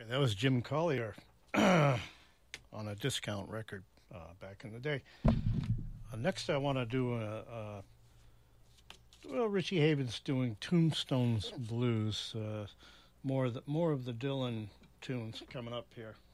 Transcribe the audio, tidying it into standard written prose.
That was Jim Collier on a discount record back in the day. Next, I want to do well, Richie Havens doing Tombstone's Blues. More of the Dylan tunes coming up here.